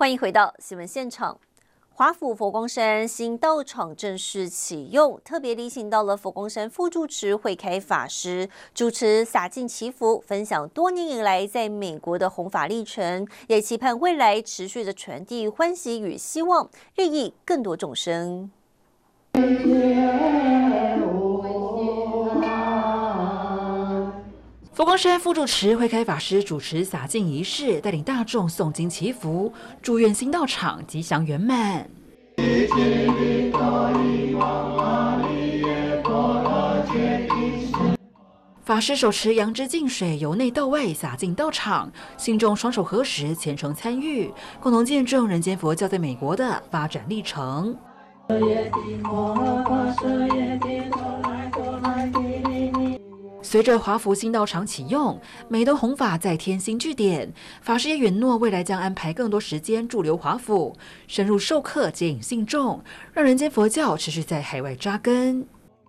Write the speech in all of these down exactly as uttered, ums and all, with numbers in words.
欢迎回到新闻现场。华府佛光山新道场正式启用，特别礼请到了佛光山副住持慧开法师主持洒净祈福，分享多年以来在美国的弘法历程，也期盼未来持续的传递欢喜与希望，利益更多众生。 佛光山副住持慧开法师主持洒净仪式，带领大众诵经祈福，祝愿新道场吉祥圆满。法师手持杨枝净水，由内到外洒进道场，信众双手合十，虔诚参与，共同见证人间佛教在美国的发展历程。随着华府新道场启用，美东弘法再添新据点，法师也允诺未来将安排更多时间驻留华府，深入授课接引信众，让人间佛教持续在海外扎根。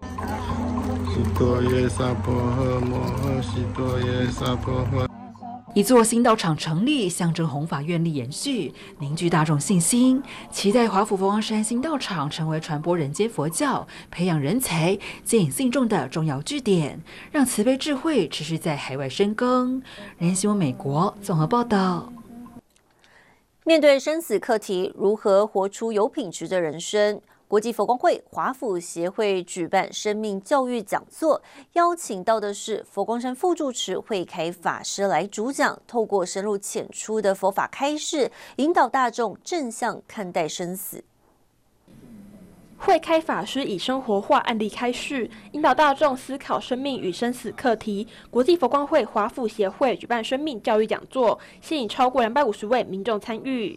一座新道场成立，象征弘法愿力延续，凝聚大众信心，期待华府佛光山新道场成为传播人间佛教、培养人才、接引信众的重要据点，让慈悲智慧持续在海外深耕。人间新闻美国综合报道。 面对生死课题，如何活出有品质的人生？国际佛光会华府协会举办生命教育讲座，邀请到的是佛光山副住持慧开法师来主讲，透过深入浅出的佛法开示，引导大众正向看待生死。 慧开法师以生活化案例开示，引导大众思考生命与生死课题。国际佛光会华府协会举办生命教育讲座，吸引超过两百五十位民众参与。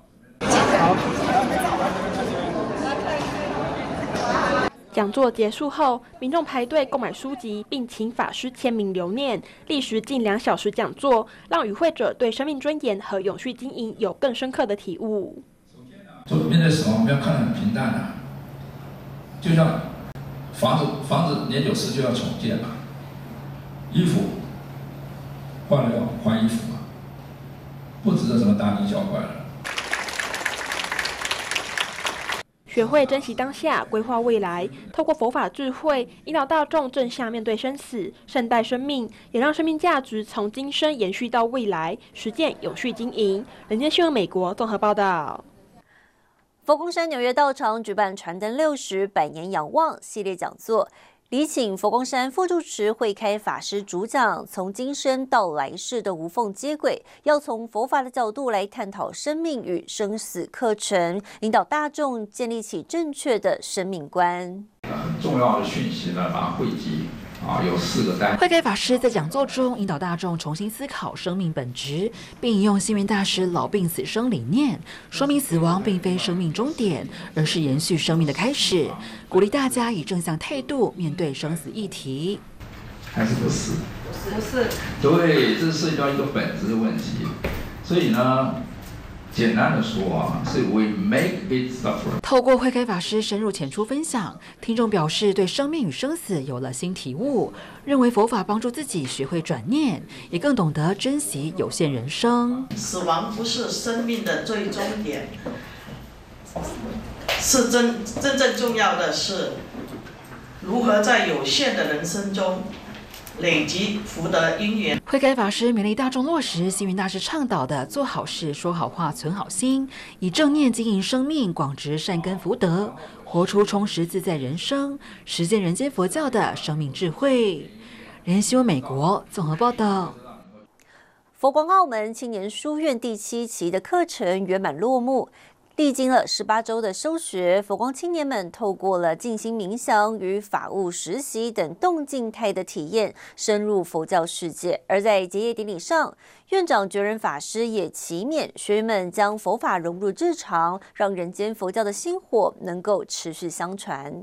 讲座结束后，民众排队购买书籍，并请法师签名留念。历时近两小时讲座，让与会者对生命尊严和永续经营有更深刻的体悟。 就面对死亡，我们要看得很平淡啊，就像房子，房子年久失就要重建嘛，衣服换了要换衣服嘛，不值得什么大惊小怪了。 学会珍惜当下，规划未来，透过佛法智慧，引导大众正向面对生死，善待生命，也让生命价值从今生延续到未来，实践永续经营。人间新闻美国综合报道。 佛光山纽约道场举办传灯六十百年仰望系列讲座，礼请佛光山副住持慧开法师主讲，从今生到来世的无缝接轨，要从佛法的角度来探讨生命与生死课程，引导大众建立起正确的生命观。 很重要的讯息呢，把它汇集啊，有四个单。 慧开法师在讲座中引导大众重新思考生命本质，并引用星云大师老病死生理念，说明死亡并非生命终点，而是延续生命的开始，鼓励大家以正向态度面对生死议题。 还是不是？ 不是。 对，这涉及到一个本质的问题，所以呢，简单的说啊，是 we make it suffer。 透过慧开法师深入浅出分享，听众表示对生命与生死有了新体悟，认为佛法帮助自己学会转念，也更懂得珍惜有限人生。 死亡不是生命的最终点，是真真正重要的是如何在有限的人生中累积福德因缘。 慧开法师勉励大众落实星云大师倡导的做好事、说好话、存好心，以正念经营生命，广植善根福德，活出充实自在人生，实践人间佛教的生命智慧。人间新闻美国综合报道。 佛光澳门青年书院第七期的课程圆满落幕。历经了十八周的修学，佛光青年们透过了静心冥想与法务实习等动静态的体验，深入佛教世界。而在结业典礼上，院长觉仁法师也祈勉学员们将佛法融入日常，让人间佛教的薪火能够持续相传。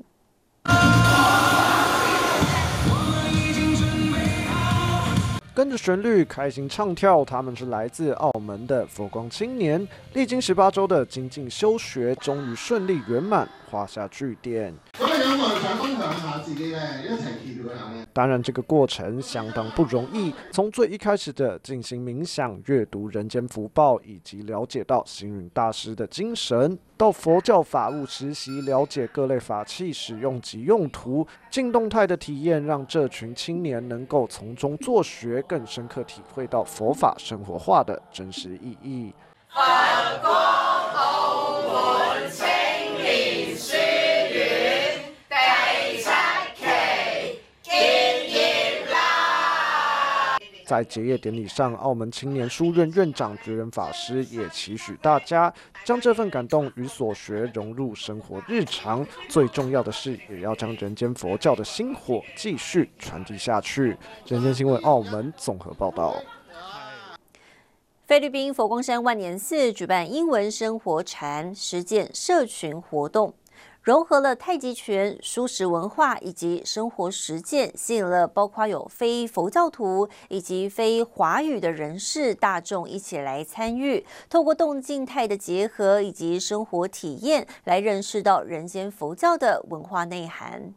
跟着旋律开心唱跳，他们是来自澳门的佛光青年，历经十八周的精进修学，终于顺利圆满，画下句点。 佛养法当然，这个过程相当不容易。从最一开始的进行冥想、阅读人间福报，以及了解到星云大师的精神，到佛教法务实习，了解各类法器使用及用途，静动态的体验，让这群青年能够从中作学，更深刻体会到佛法生活化的真实意义。佛光澳門青年書院第七期結業啦！在結業典禮上，澳門青年書院院長覺仁法師也期許大家將這份感動與所學融入生活日常，最重要的是，也要將人間佛教的薪火繼續傳遞下去。人間新聞澳門綜合報道。 菲律賓佛光山萬年寺舉辦英文生活禪實踐社群活動，融合了太極拳、蔬食文化以及生活實踐，吸引了包括有非佛教徒以及非華語的人士大眾一起來參與，透過動靜態的結合以及生活體驗，來認識到人間佛教的文化內涵。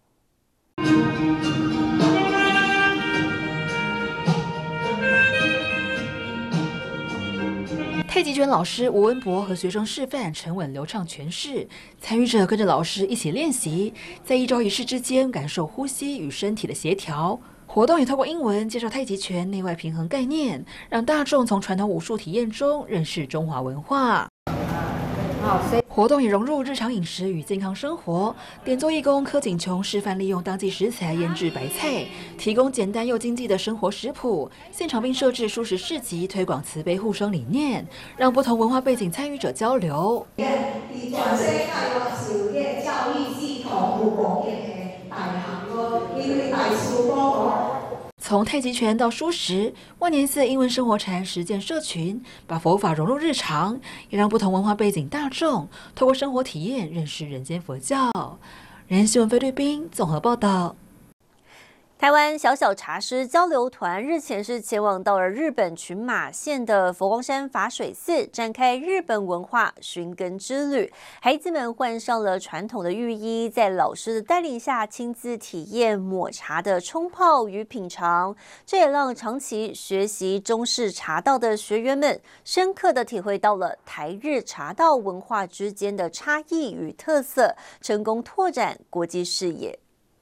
太极拳老师吴文博和学生示范沉稳流畅诠释，参与者跟着老师一起练习，在一招一式之间感受呼吸与身体的协调。活动也透过英文介绍太极拳内外平衡概念，让大众从传统武术体验中认识中华文化。活动也融入日常饮食与健康生活，点做义工柯景琼示范利用当季食材腌制白菜，提供简单又经济的生活食谱。现场并设置蔬食市集，推广慈悲护生理念，让不同文化背景参与者交流。全世界受嘅教育系统有貢獻嘅大行咯，因為大師哥講。從太極拳到蔬食，萬年寺英文生活禪實踐社群，把佛法融入日常，也讓不同文化背景大眾透過生活體驗認識人間佛教。人間新聞菲律賓綜合報道。 台灣小小茶師交流團日前是前往到了日本群馬縣的佛光山法水寺，展開日本文化尋根之旅。孩子們換上了傳統的浴衣，在老師的帶領下，親自體驗抹茶的沖泡與品嘗。這也讓長期學習中式茶道的學員們，深刻地體會到了台日茶道文化之間的差異與特色，成功拓展國際視野。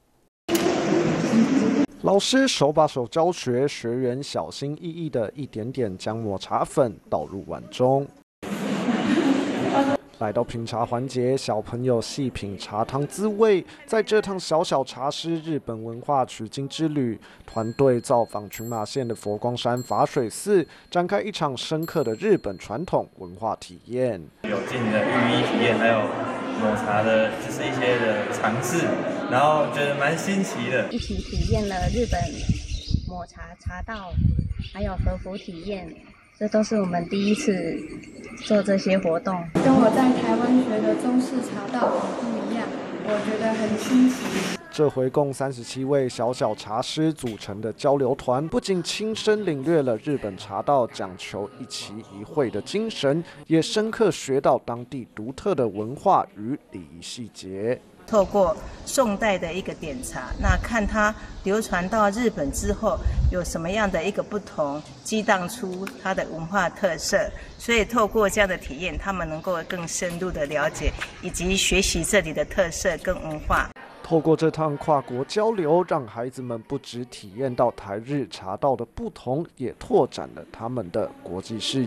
老師手把手教學，學員小心翼翼的一點點將抹茶粉倒入碗中。來到品茶環節，小朋友細品茶湯滋味。在這趟小小茶師日本文化取經之旅，團隊造訪群馬縣的佛光山法水寺，展開一場深刻的日本傳統文化體驗。 有進的浴衣體驗，還有抹茶的，就是一些的嘗試，然後覺得蠻新奇的。 一起體驗了日本抹茶茶道，還有和服體驗。這都是我們第一次做這些活動， 跟我在台灣學的中式茶道很不一樣，我覺得很新奇。 這回共三十七位小小茶師組成的交流團，不僅親身領略了日本茶道講求一期一會的精神，也深刻學到當地獨特的文化與禮儀細節。 透過宋代的一個點茶，那看它流傳到日本之後有什麼樣的一個不同，激盪出它的文化特色。所以透過這樣的體驗，他們能夠更深入的了解以及學習這裡的特色跟文化。 透過這趟跨國交流，讓孩子們不只體驗到台日茶道的不同，也拓展了他們的國際視野。